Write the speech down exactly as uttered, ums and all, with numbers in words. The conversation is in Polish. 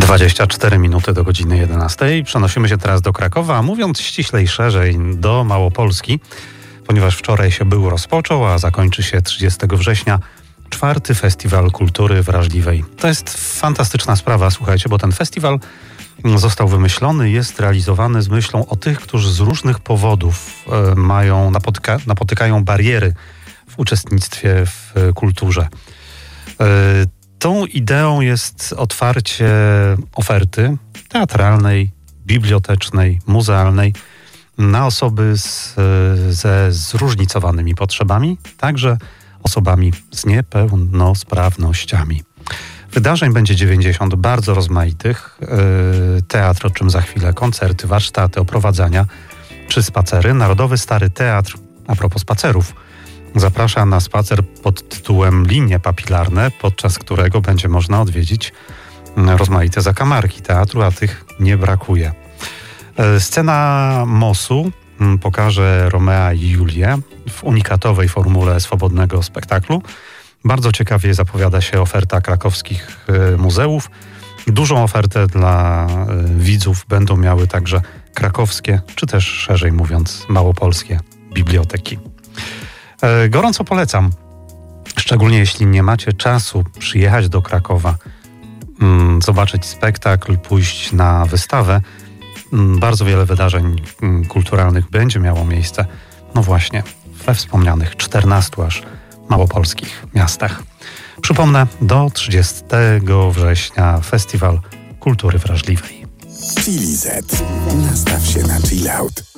dwadzieścia cztery minuty do godziny jedenastej. Przenosimy się teraz do Krakowa, a mówiąc ściślej szerzej do Małopolski, ponieważ wczoraj się był rozpoczął, a zakończy się trzydziestego września czwarty Festiwal Kultury Wrażliwej. To jest fantastyczna sprawa, słuchajcie, bo ten festiwal został wymyślony, jest realizowany z myślą o tych, którzy z różnych powodów e, mają, napotyka, napotykają bariery w uczestnictwie w kulturze. E, Tą ideą jest otwarcie oferty teatralnej, bibliotecznej, muzealnej na osoby z, ze zróżnicowanymi potrzebami, także osobami z niepełnosprawnościami. Wydarzeń będzie dziewięćdziesiąt bardzo rozmaitych. Teatr, o czym za chwilę, koncerty, warsztaty, oprowadzania czy spacery. Narodowy Stary Teatr, a propos spacerów, zaprasza na spacer pod tytułem Linie papilarne, podczas którego będzie można odwiedzić rozmaite zakamarki teatru, a tych nie brakuje. Scena mosu pokaże Romea i Julię w unikatowej formule swobodnego spektaklu. Bardzo ciekawie zapowiada się oferta krakowskich muzeów. Dużą ofertę dla widzów będą miały także krakowskie, czy też szerzej mówiąc małopolskie biblioteki. Gorąco polecam, szczególnie jeśli nie macie czasu przyjechać do Krakowa, zobaczyć spektakl, pójść na wystawę. Bardzo wiele wydarzeń kulturalnych będzie miało miejsce, no właśnie, we wspomnianych czternastu aż małopolskich miastach. Przypomnę, do trzydziestego września Festiwal Kultury Wrażliwej. Chili Z. Nastaw się na chill out.